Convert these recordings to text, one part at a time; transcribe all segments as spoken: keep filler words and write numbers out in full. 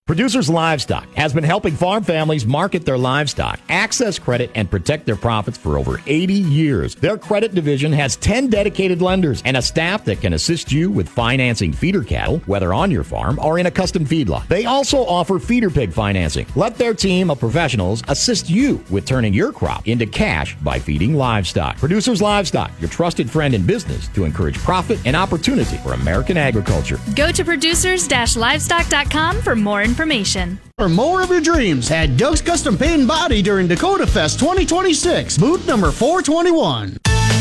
Producers Livestock has been helping farm families market their livestock, access credit, and protect their profits for over eighty years. Their credit division has ten dedicated lenders and a staff that can assist you with financing feeder cattle, whether on your farm or in a custom feedlot. They also offer feeder pig financing. Let their team of professionals assist you with turning your crop into cash by feeding livestock. Producers Livestock, your trusted friend in business to encourage profit and opportunity for American agriculture. Go to producers livestock dot com for more information. Information. For more of your dreams at Doug's Custom Paint and Body during Dakota Fest twenty twenty-six, booth number four twenty-one.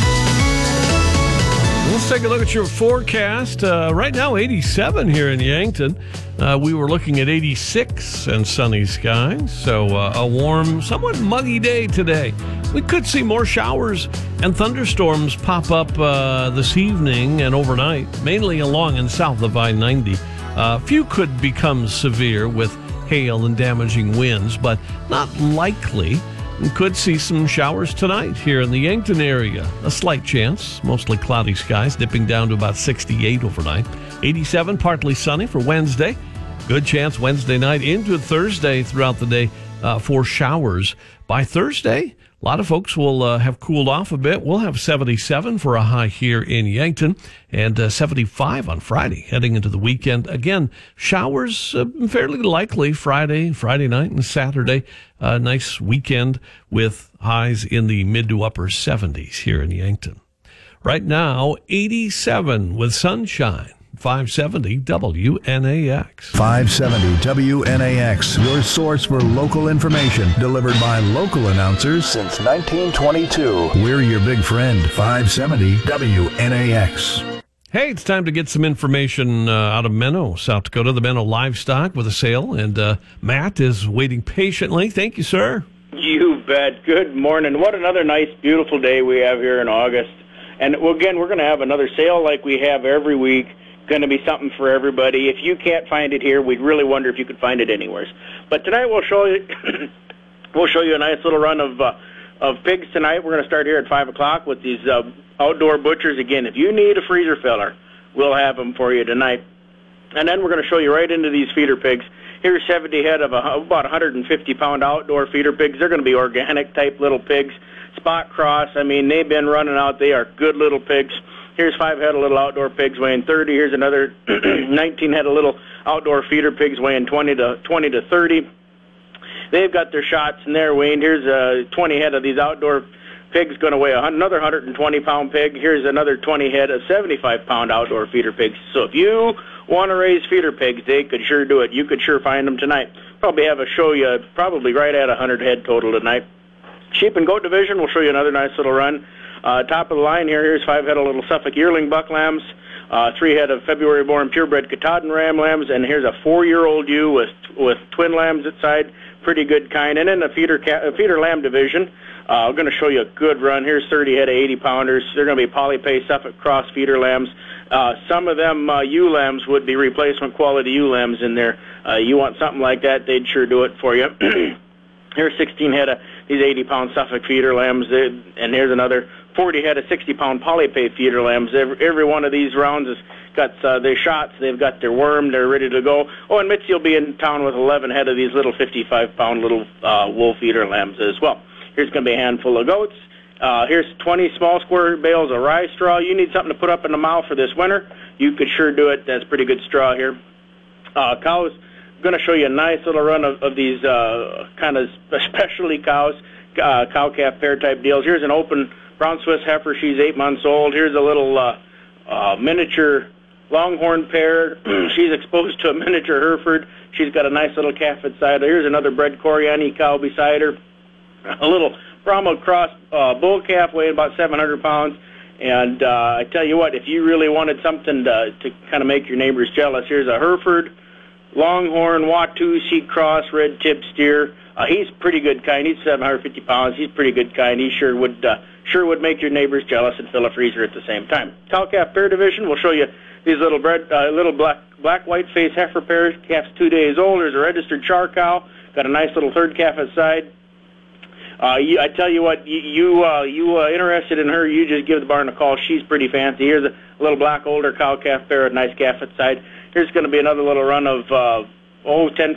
Let's take a look at your forecast. Uh, right now, eighty-seven here in Yankton. Uh, we were looking at eighty-six and sunny skies, so uh, a warm, somewhat muggy day today. We could see more showers and thunderstorms pop up uh, this evening and overnight, mainly along and south of I ninety. A uh, few could become severe with hail and damaging winds, but not likely. We could see some showers tonight here in the Yankton area. A slight chance, mostly cloudy skies, dipping down to about sixty-eight overnight. eighty-seven, partly sunny for Wednesday. Good chance Wednesday night into Thursday throughout the day uh, for showers. By Thursday, a lot of folks will uh, have cooled off a bit. We'll have seventy-seven for a high here in Yankton and uh, seventy-five on Friday heading into the weekend. Again, showers uh, fairly likely Friday, Friday night and Saturday. A uh, nice weekend with highs in the mid to upper seventies here in Yankton. Right now, eighty-seven with sunshine. five seventy W N A X. five seventy W N A X, your source for local information, delivered by local announcers since nineteen twenty-two. We're your big friend, five seventy W N A X. Hey, it's time to get some information uh, out of Menno, South Dakota, the Menno Livestock with a sale, and uh, Matt is waiting patiently. Thank you, sir. You bet. Good morning. What another nice, beautiful day we have here in August. And again, we're going to have another sale like we have every week. Going to be something for everybody. If you can't find it here, we'd really wonder if you could find it anywhere. But tonight we'll show you we'll show you a nice little run of uh, of pigs tonight. We're going to start here at five o'clock with these uh, outdoor butchers. Again, if you need a freezer filler, we'll have them for you tonight. And then we're going to show you right into these feeder pigs. Here's seventy head of a, about one hundred fifty pound outdoor feeder pigs. They're going to be organic type little pigs, spot cross. I mean, they've been running out. They are good little pigs. Here's five head of little outdoor pigs weighing thirty. Here's another nineteen head of little outdoor feeder pigs weighing twenty to thirty. They've got their shots and they're weighing. Here's uh, twenty head of these outdoor pigs going to weigh another one hundred twenty pound pig. Here's another twenty head of seventy-five pound outdoor feeder pigs. So if you want to raise feeder pigs, they could sure do it. You could sure find them tonight. Probably have a show you probably right at one hundred head total tonight. Sheep and goat division, we'll show you another nice little run. Uh, top of the line here, here's five head of little Suffolk yearling buck lambs, uh, three head of February-born purebred Katahdin ram lambs, and here's a four-year-old ewe with with twin lambs at side, pretty good kind. And in the feeder ca- feeder lamb division, uh, I'm going to show you a good run. Here's thirty head of eighty pounders. They're going to be polypay Suffolk cross feeder lambs. Uh, some of them uh, ewe lambs would be replacement quality ewe lambs in there. Uh, you want something like that, they'd sure do it for you. Here's sixteen head of these eighty pound Suffolk feeder lambs, and here's another forty head of sixty pound polypay feeder lambs. Every, every one of these rounds has got uh, their shots. They've got their worm. They're ready to go. Oh, and Mitzi will be in town with eleven head of these little fifty-five pound little uh, wool feeder lambs as well. Here's going to be a handful of goats. Uh, here's twenty small square bales of rye straw. You need something to put up in the mouth for this winter. You could sure do it. That's pretty good straw here. Uh, cows. Going to show you a nice little run of, of these uh, kind of specialty cows, uh, cow-calf pair type deals. Here's an open brown Swiss heifer. She's eight months old. Here's a little uh, uh, miniature longhorn pair. She's exposed to a miniature Hereford. She's got a nice little calf inside. Here's another bred Coriani cow beside her. A little Brahma cross uh, bull calf weighing about seven hundred pounds. And uh, I tell you what, if you really wanted something to, to kind of make your neighbors jealous, here's a Hereford Longhorn Watusi cross red tip steer. Uh, he's pretty good kind. He's seven hundred fifty pounds. He's pretty good kind. He sure would uh, sure would make your neighbors jealous and fill a freezer at the same time. Cow calf pair division. We'll show you these little bred, uh, little black black white face heifer pairs. Calf's two days old. There's a registered char cow. Got a nice little third calf aside. Uh, you, I tell you what, you you, uh, you uh, interested in her? You just give the barn a call. She's pretty fancy. Here's a little black older cow calf pair, a nice calf at side. Here's going to be another little run of, uh, oh, ten